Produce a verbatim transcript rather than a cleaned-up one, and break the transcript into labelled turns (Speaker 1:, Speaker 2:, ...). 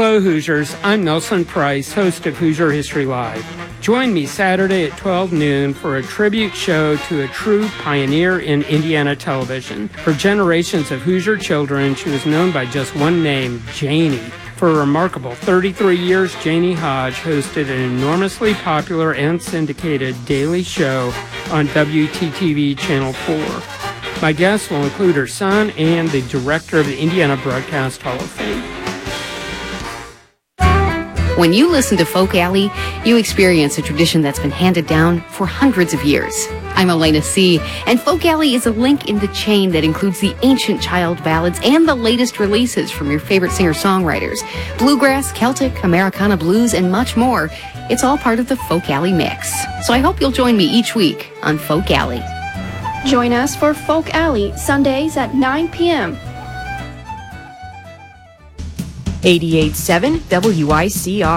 Speaker 1: Hello, Hoosiers. I'm Nelson Price, host of Hoosier History Live. Join me Saturday at twelve noon for a tribute show to a true pioneer in Indiana television. For generations of Hoosier children, she was known by just one name, Janie. For a remarkable thirty-three years, Janie Hodge hosted an enormously popular and syndicated daily show on W T T V Channel four. My guests will include her son and the director of the Indiana Broadcast Hall of Fame.
Speaker 2: When you listen to Folk Alley, you experience a tradition that's been handed down for hundreds of years. I'm Elena C., and Folk Alley is a link in the chain that includes the ancient child ballads and the latest releases from your favorite singer-songwriters. Bluegrass, Celtic, Americana blues, and much more. It's all part of the Folk Alley mix. So I hope you'll join me each week on Folk Alley.
Speaker 3: Join us for Folk Alley, Sundays at nine p.m.
Speaker 4: eighty-eight point seven W I C R